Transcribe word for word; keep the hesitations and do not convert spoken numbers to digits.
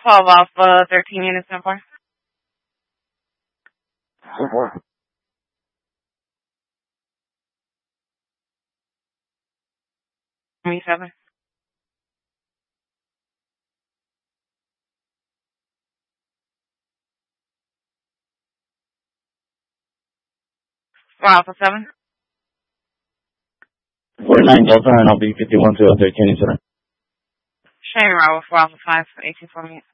twelve Alpha, thirteen units so far. twenty-seven. four Alpha seven. forty-nine Delta, and I'll be fifty-one to thirteen, center. Shane Row, four Alpha five, eighteen four minutes.